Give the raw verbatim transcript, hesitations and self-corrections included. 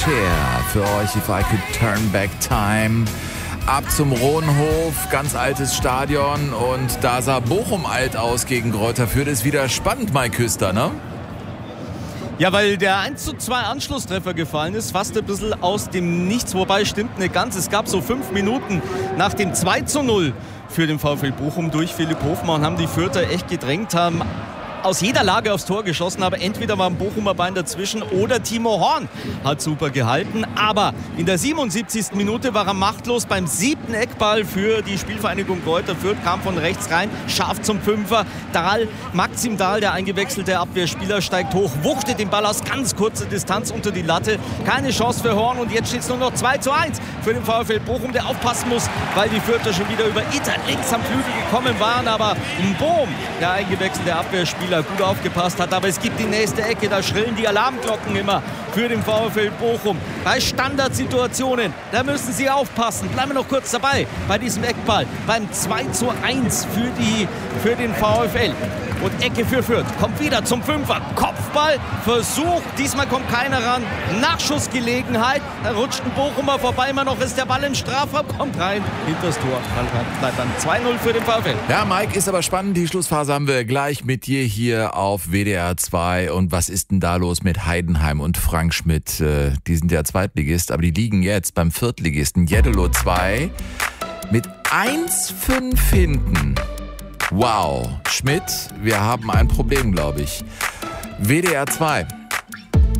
Share für euch, If I Could Turn Back Time. Ab zum Rohnhof, ganz altes Stadion, und da sah Bochum alt aus gegen Greuther Fürth. Ist wieder spannend, Mike Küster, ne? Ja, weil der eins zu zwei Anschlusstreffer gefallen ist, fast ein bisschen aus dem Nichts, wobei stimmt nicht ganz. Es gab so fünf Minuten nach dem zwei zu null für den VfL Bochum durch Philipp Hofmann, haben die Fürther echt gedrängt, haben aus jeder Lage aufs Tor geschossen, aber entweder war ein Bochumer Bein dazwischen oder Timo Horn hat super gehalten. Aber in der siebenundsiebzigsten Minute war er machtlos beim siebten Eckball für die Spielvereinigung Greuther Fürth, kam von rechts rein, scharf zum Fünfer. Dahl, Maxim Dahl, der eingewechselte Abwehrspieler, steigt hoch, wuchtet den Ball aus ganz kurzer Distanz unter die Latte. Keine Chance für Horn, und jetzt steht es nur noch zwei zu eins für den VfL Bochum, der aufpassen muss, weil die Fürther schon wieder über Itter links am Flügel gekommen waren. Aber Bohm, der eingewechselte Abwehrspieler, gut aufgepasst hat, aber es gibt die nächste Ecke, da schrillen die Alarmglocken immer für den VfL Bochum. Bei Standardsituationen, da müssen sie aufpassen. Bleiben wir noch kurz dabei bei diesem Eckball, beim zwei zu eins für, die, für den VfL. Und Ecke für Fürth, kommt wieder zum Fünfer, Kopfball, Versuch, diesmal kommt keiner ran, Nachschussgelegenheit, da rutscht ein Bochumer vorbei, immer noch ist der Ball im Strafraum, kommt rein, hinter das Tor, bleibt dann zwei null für den VfL. Ja, Mike, ist aber spannend, die Schlussphase haben wir gleich mit dir hier auf W D R zwei. Und was ist denn da los mit Heidenheim und Frank Schmidt? Die sind ja Zweitligist, aber die liegen jetzt beim Viertligisten Jeddelo zwei mit eins fünf hinten. Wow, Schmidt, wir haben ein Problem, glaube ich. W D R zwei.